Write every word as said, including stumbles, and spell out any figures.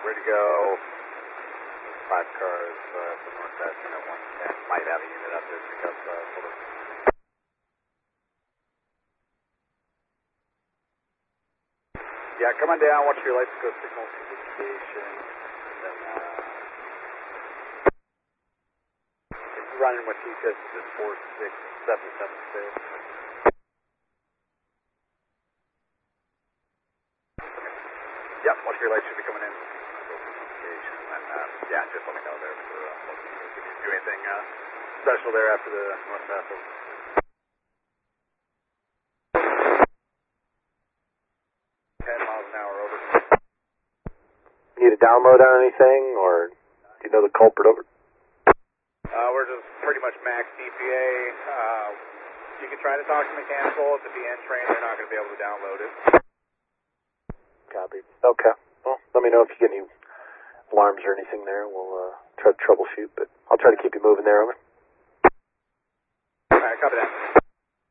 ready to go. Five cars uh, from northwest at one ten. Might have a unit up there pick up uh, sort of. Yeah, come on down, watch your lights go signal communication. Then, uh, if you're running with T C S, it's four six seven seven six. Yeah, watch your lights should be coming in. And, uh, yeah, just let me know there for uh, if you need to do anything uh, special there after the North Paso. ten miles an hour over. Need a download on anything, or do you know the culprit over? Uh, we're just pretty much max D P A. Uh, you can try to talk to mechanical. It's a B N train. They're not going to be able to download it. Copy. Okay. Well, let me know if you get any alarms or anything there. We'll uh, try to troubleshoot, but I'll try to keep you moving there, over. All right, copy that.